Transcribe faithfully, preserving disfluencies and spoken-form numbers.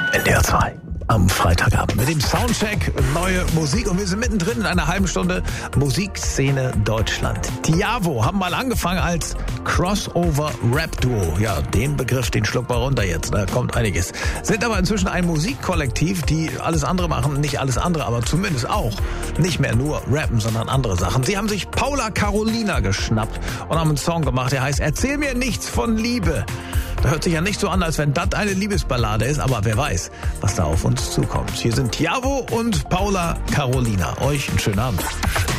N D R zwei. Am Freitagabend mit dem Soundcheck neue Musik und wir sind mittendrin in einer halben Stunde Musikszene Deutschland. Tiavo haben mal angefangen als Crossover-Rap-Duo. Ja, den Begriff, den schlucken wir runter jetzt, da kommt einiges. Sind aber inzwischen ein Musikkollektiv, die alles andere machen, nicht alles andere, aber zumindest auch nicht mehr nur rappen, sondern andere Sachen. Sie haben sich Paula Carolina geschnappt und haben einen Song gemacht, der heißt Erzähl mir nichts von Liebe. Da hört sich ja nicht so an, als wenn das eine Liebesballade ist, aber wer weiß, was da auf uns zukommt. Hier sind Tiavo und Paula Carolina. Euch einen schönen Abend.